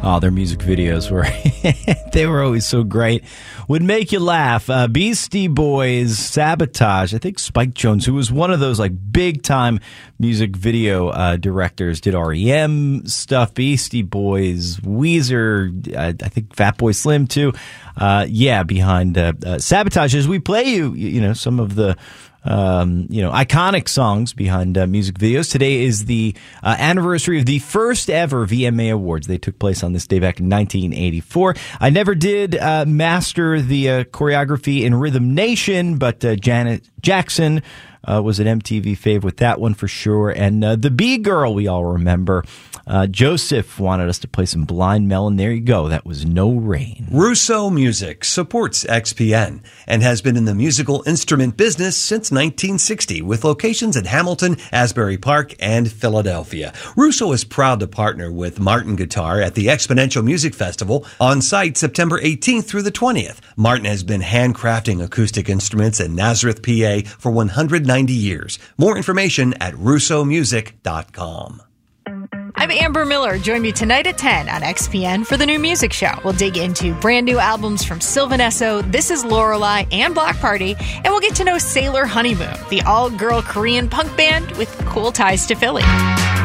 Oh, their music videos were, they were always so great. Would make you laugh. Beastie Boys, Sabotage. I think Spike Jonze, who was one of those like big time music video directors, did REM stuff. Beastie Boys, Weezer, I think Fatboy Slim too. Behind Sabotage. As we play you some of the iconic songs behind music videos. Today is the anniversary of the first ever VMA Awards. They took place on this day back in 1984. I never did master the choreography in Rhythm Nation, but Janet Jackson was an MTV fave with that one for sure. And the B-Girl, we all remember. Joseph wanted us to play some Blind Melon. There you go. That was No Rain. Russo Music supports XPN and has been in the musical instrument business since 1960 with locations in Hamilton, Asbury Park, and Philadelphia. Russo is proud to partner with Martin Guitar at the Exponential Music Festival on site September 18th through the 20th. Martin has been handcrafting acoustic instruments in Nazareth, PA for 190 years. More information at russomusic.com. I'm Amber Miller. Join me tonight at 10 on XPN for the New Music Show. We'll dig into brand new albums from Sylvan Esso, This Is Lorelei, and Block Party, and we'll get to know Sailor Honeymoon, the all-girl Korean punk band with cool ties to Philly.